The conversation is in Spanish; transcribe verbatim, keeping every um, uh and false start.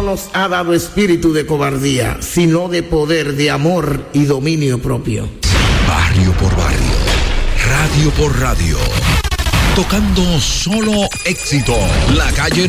nos ha dado espíritu de cobardía, sino de poder, de amor y dominio propio. Barrio por barrio, radio por radio, tocando solo éxito. La calle